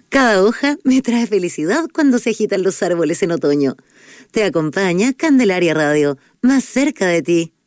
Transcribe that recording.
Cada hoja me trae felicidad cuando se agitan los árboles en otoño. Te acompaña Candelaria Radio, más cerca de ti.